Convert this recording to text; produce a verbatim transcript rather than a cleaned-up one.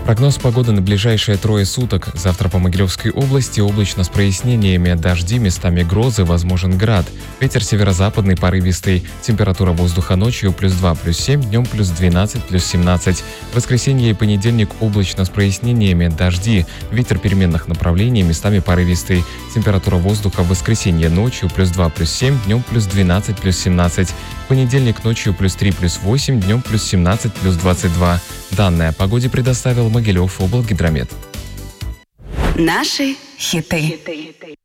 Прогноз погоды на ближайшие трое суток. Завтра по Могилевской области облачно с прояснениями, дожди, местами грозы, возможен град. Ветер северо-западный порывистый. Температура воздуха ночью плюс два, плюс семь, днем плюс двенадцать, плюс семнадцать. Воскресенье и понедельник облачно с прояснениями, дожди. Ветер переменных направлений, местами порывистый. Температура воздуха в воскресенье ночью плюс два, плюс семь, днем плюс двенадцать, плюс семнадцать. Понедельник ночью плюс три, плюс восемь, днем плюс семнадцать, плюс двадцать два. Данные о погоде предоставил Могилев облгидромет. Наши хиты.